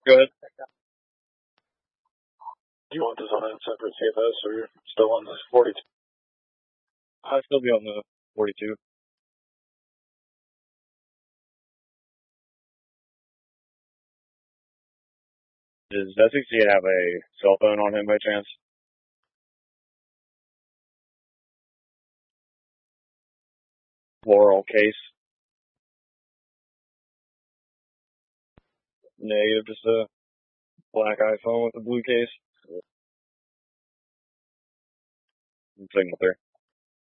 Good. Do you want this on a separate CFS or you're still on this 42? I'll still be on the 42. Does S16 have a cell phone on him by chance? Floral case? Negative, just a black iPhone with a blue case. Signal 3.